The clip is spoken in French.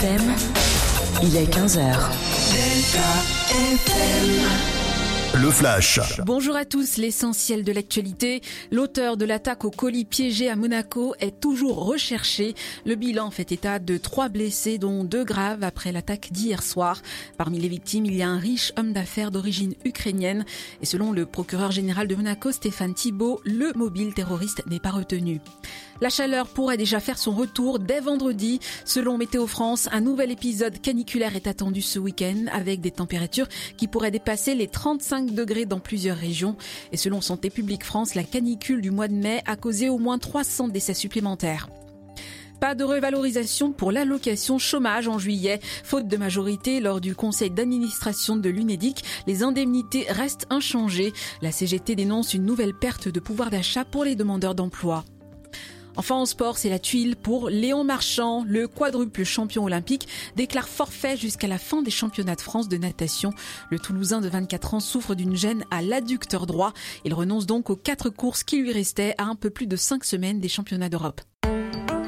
FM, il est 15h. Le Flash. Bonjour à tous, l'essentiel de l'actualité. L'auteur de l'attaque au colis piégé à Monaco est toujours recherché. Le bilan fait état de 3 blessés, dont 2 graves après l'attaque d'hier soir. Parmi les victimes, il y a un riche homme d'affaires d'origine ukrainienne. Et selon le procureur général de Monaco, Stéphane Thibault, le mobile terroriste n'est pas retenu. La chaleur pourrait déjà faire son retour dès vendredi. Selon Météo France, un nouvel épisode caniculaire est attendu ce week-end avec des températures qui pourraient dépasser les 35 degrés dans plusieurs régions. Et selon Santé publique France, la canicule du mois de mai a causé au moins 300 décès supplémentaires. Pas de revalorisation pour l'allocation chômage en juillet. Faute de majorité lors du conseil d'administration de l'Unédic, les indemnités restent inchangées. La CGT dénonce une nouvelle perte de pouvoir d'achat pour les demandeurs d'emploi. Enfin en sport, c'est la tuile pour Léon Marchand. Le quadruple champion olympique déclare forfait jusqu'à la fin des championnats de France de natation. Le Toulousain de 24 ans souffre d'une gêne à l'adducteur droit. Il renonce donc aux 4 courses qui lui restaient à un peu plus de 5 semaines des championnats d'Europe.